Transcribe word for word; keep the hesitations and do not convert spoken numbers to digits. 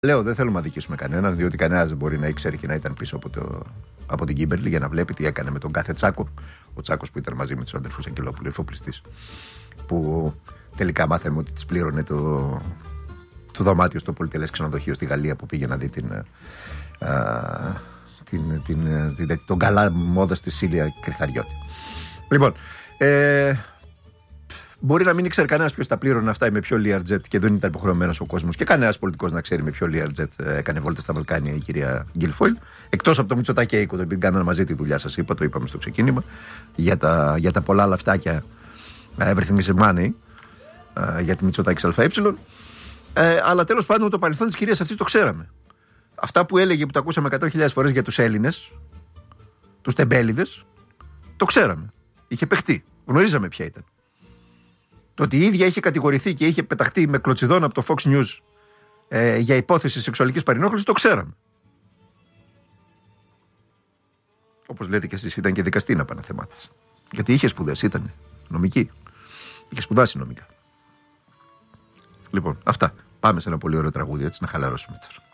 Λέω, δεν θέλουμε να αδικήσουμε κανέναν, διότι κανένας δεν μπορεί να ήξερε και να ήταν πίσω από, το, από την Κίμπερλι για να βλέπει τι έκανε με τον κάθε Τσάκο. Ο Τσάκος που ήταν μαζί με τους αδερφούς Αγγελόπουλου, εφοπλιστής, που τελικά μάθαμε ότι της πλήρωνε το, το δωμάτιο στο πολυτελές ξενοδοχείο στη Γαλλία που πήγε να δει την, α, την, την, την, την, τον καλά μόδα στη Σίλια Κρυθαριώτη. Λοιπόν, ε, μπορεί να μην ήξερε κανένας ποιος τα πλήρωνε αυτά ή με ποιο Learjet και δεν ήταν υποχρεωμένος ο κόσμος και κανένας πολιτικός να ξέρει με ποιο Learjet έκανε βόλτα στα Βαλκάνια η κυρία Γκίλφοιλ. Εκτός από το Μητσοτάκη Αίκο, το οποίο κάνανε μαζί τη δουλειά, σας είπα, το είπαμε στο ξεκίνημα, για τα, για τα πολλά λαφτάκια everything is money, για τη Μητσοτάκη ΑΕ. Ε, αλλά τέλος πάντων το παρελθόν της κυρίας αυτής το ξέραμε. Αυτά που έλεγε, που τα ακούσαμε εκατό χιλιάδες φορές για τους Έλληνες, τους τεμπέληδες, το ξέραμε. Είχε παιχτεί. Γνωρίζαμε ποια ήταν. Το ότι η ίδια είχε κατηγορηθεί και είχε πεταχτεί με κλωτσιδόν από το Fox News ε, για υπόθεση σεξουαλικής παρενόχλησης, το ξέραμε. Όπως λέτε και εσείς, ήταν και δικαστή να πάνε θεμά της. Γιατί είχε σπουδές, ήταν νομική. Είχε σπουδάσει νομικά. Λοιπόν, αυτά. Πάμε σε ένα πολύ ωραίο τραγούδι, έτσι, να χαλαρώσουμε τώρα.